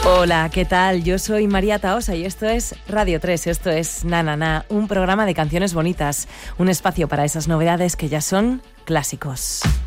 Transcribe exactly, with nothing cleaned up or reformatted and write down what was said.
Hola, ¿qué tal? Yo soy María Tahosa y esto es Radio tres, esto es Na Na Na, un programa de canciones bonitas, un espacio para esas novedades que ya son clásicos.